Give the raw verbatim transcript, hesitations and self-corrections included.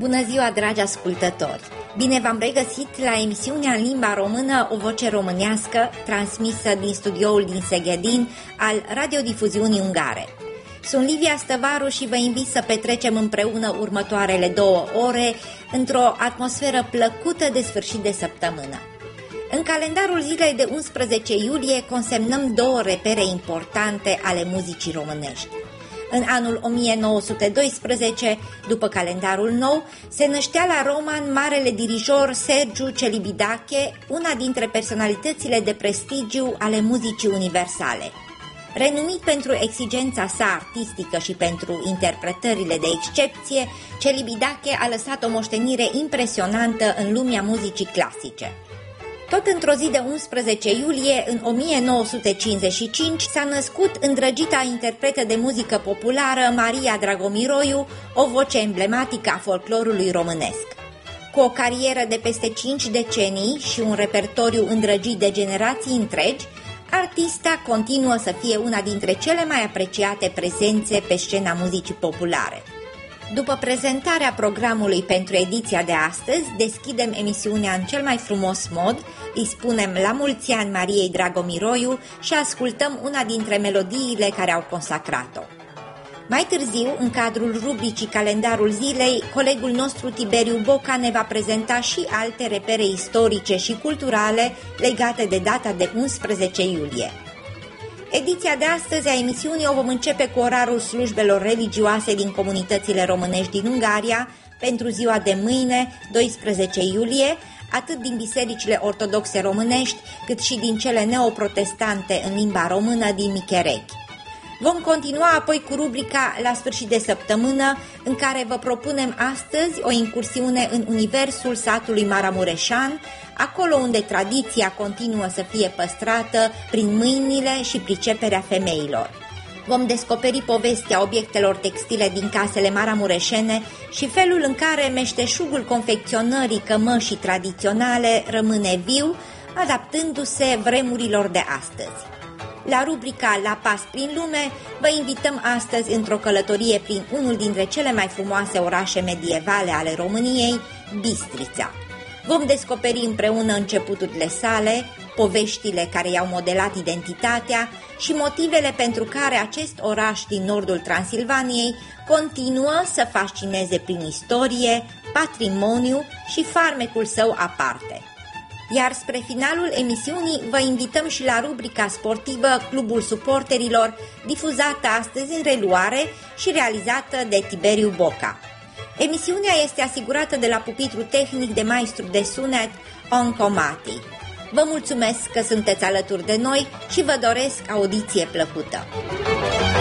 Bună ziua, dragi ascultători! Bine v-am regăsit la emisiunea în limba română O Voce Românească, transmisă din studioul din Seghedin al radiodifuziunii ungare. Sunt Livia Stăvaru și vă invit să petrecem împreună următoarele două ore într-o atmosferă plăcută de sfârșit de săptămână. În calendarul zilei de unsprezece iulie consemnăm două repere importante ale muzicii românești. În anul o mie nouă sute doisprezece, după calendarul nou, se năștea la Roman marele dirijor Sergiu Celibidache, una dintre personalitățile de prestigiu ale muzicii universale. Renumit pentru exigența sa artistică și pentru interpretările de excepție, Celibidache a lăsat o moștenire impresionantă în lumea muzicii clasice. Tot într-o zi de unsprezece iulie, în o mie nouă sute cincizeci și cinci, s-a născut îndrăgita interpretă de muzică populară Maria Dragomiroiu, o voce emblematică a folclorului românesc. Cu o carieră de peste cinci decenii și un repertoriu îndrăgit de generații întregi, artista continuă să fie una dintre cele mai apreciate prezențe pe scena muzicii populare. După prezentarea programului pentru ediția de astăzi, deschidem emisiunea în cel mai frumos mod, îi spunem la mulți ani Mariei Dragomiroiu și ascultăm una dintre melodiile care au consacrat-o. Mai târziu, în cadrul rubricii Calendarul Zilei, colegul nostru Tiberiu Boca ne va prezenta și alte repere istorice și culturale legate de data de unsprezece iulie. Ediția de astăzi a emisiunii o vom începe cu orarul slujbelor religioase din comunitățile românești din Ungaria pentru ziua de mâine, doisprezece iulie, atât din bisericile ortodoxe românești, cât și din cele neoprotestante în limba română din Micherechi. Vom continua apoi cu rubrica La sfârșit de săptămână, în care vă propunem astăzi o incursiune în universul satului Maramureșan, acolo unde tradiția continuă să fie păstrată prin mâinile și priceperea femeilor. Vom descoperi povestea obiectelor textile din casele maramureșene și felul în care meșteșugul confecționării cămășii tradiționale rămâne viu, adaptându-se vremurilor de astăzi. La rubrica La pas prin lume, vă invităm astăzi într-o călătorie prin unul dintre cele mai frumoase orașe medievale ale României, Bistrița. Vom descoperi împreună începuturile sale, poveștile care i-au modelat identitatea și motivele pentru care acest oraș din nordul Transilvaniei continuă să fascineze prin istorie, patrimoniu și farmecul său aparte. Iar spre finalul emisiunii vă invităm și la rubrica sportivă Clubul Suporterilor, difuzată astăzi în reluare și realizată de Tiberiu Boca. Emisiunea este asigurată de la pupitru tehnic de maestru de sunet Oncomati. Vă mulțumesc că sunteți alături de noi și vă doresc audiție plăcută!